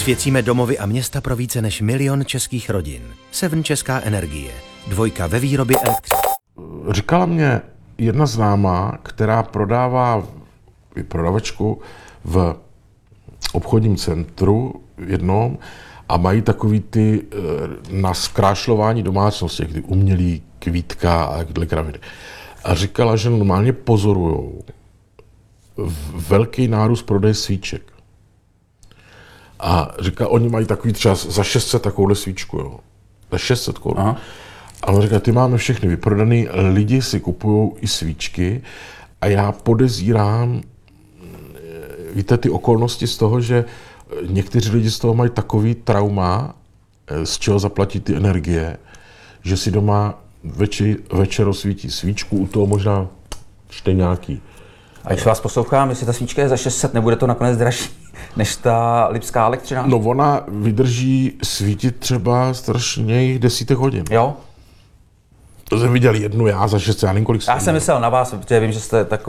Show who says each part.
Speaker 1: Osvěcíme domovy a města pro více než 1 000 000 českých rodin. Seven Česká energie. 2 ve výrobě elektřiny.
Speaker 2: Říkala mě jedna známá, která prodává prodavačku v obchodním centru jednom a mají takový ty na zkrášlování domácnosti, ty umělý kvítka a takhle kraviny. A říkala, že normálně pozorujou velký nárůst prodeje svíček. A říká, oni mají takový třeba za 600 takovouhle svíčku, jo. Za 600 korun. A on říká, ty máme všechny vyprodaný, lidi si kupují i svíčky a já podezírám, víte, ty okolnosti z toho, že někteří lidi z toho mají takový trauma, z čeho zaplatí ty energie, že si doma večer osvítí svíčku, u toho možná čte nějaký.
Speaker 3: A když vás poslouchám, jestli ta svíčka je za 600, nebude to nakonec dražší než ta lipská elektřina?
Speaker 2: No ona vydrží svítit třeba strašně desítek hodin.
Speaker 3: Jo?
Speaker 2: To jsem viděl jednu já za 600, já nevím, kolik
Speaker 3: Já jsem myslel na vás, protože vím, že jste tak